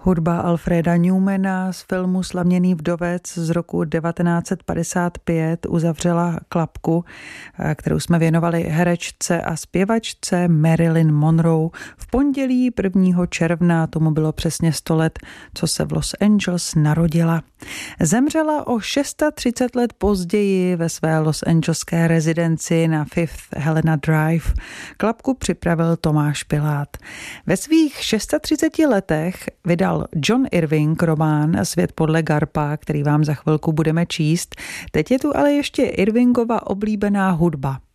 Hudba Alfreda Newmana z filmu Slaměný vdovec z roku 1955 uzavřela klapku, kterou jsme věnovali herečce a zpěvačce Marilyn Monroe. V pondělí 1. června tomu bylo přesně 100 let, co se v Los Angeles narodila. Zemřela o 630 let později ve své losangelské rezidenci na Fifth Helena Drive. Klapku připravil Tomáš Pilát. Ve svých 630 letech vydal John Irving román Svět podle Garpa, který vám za chvilku budeme číst. Teď je tu ale ještě Irvingova oblíbená hudba.